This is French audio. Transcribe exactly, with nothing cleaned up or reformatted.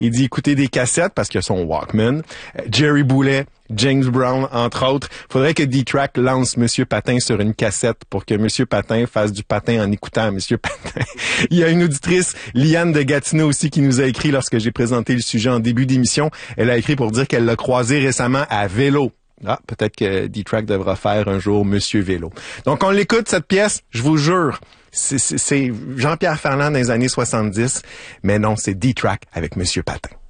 Il dit écouter des cassettes parce qu'il a son Walkman. Euh, Jerry Boulet, James Brown, entre autres. Faudrait que D-Track lance Monsieur Patin sur une cassette pour que Monsieur Patin fasse du patin en écoutant Monsieur Patin. Il y a une auditrice, Liane de Gatineau aussi, qui nous a écrit lorsque j'ai présenté le sujet en début d'émission. Elle a écrit pour dire qu'elle l'a croisé récemment à vélo. Ah, peut-être que D-Track devra faire un jour Monsieur Vélo. Donc, on l'écoute, cette pièce, je vous jure. C'est, c'est, c'est Jean-Pierre Ferland dans les années soixante-dix, mais non, c'est D-Track avec Monsieur Patin.